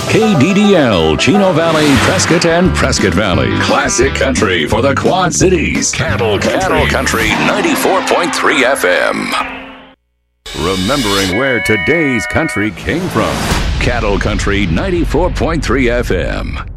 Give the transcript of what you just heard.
KDDL, Chino Valley, Prescott, and Prescott Valley. Classic country for the Quad Cities. Cattle Country 94.3 FM. Remembering where today's country came from. Cattle Country 94.3 FM.